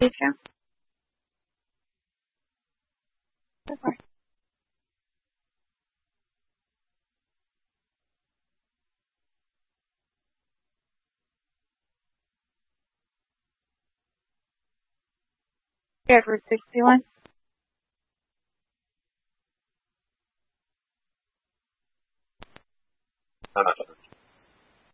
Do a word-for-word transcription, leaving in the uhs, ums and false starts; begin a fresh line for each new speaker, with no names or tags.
Adrian? Okay. Yeah, Route sixty-one.
No, no, no.